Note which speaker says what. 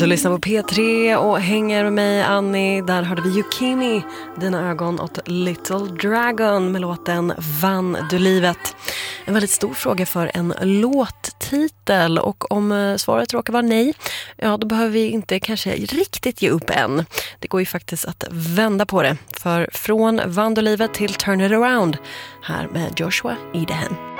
Speaker 1: Du lyssnar på P3 och hänger med mig, Annie. Där hörde vi Yukimi, Dina ögon åt Little Dragon med låten Vann du livet. En väldigt stor fråga för en låttitel, och om svaret råkar vara nej, ja då behöver vi inte kanske riktigt ge upp än. Det går ju faktiskt att vända på det, för från Vann du livet till Turn It Around här med Joshua Idehen.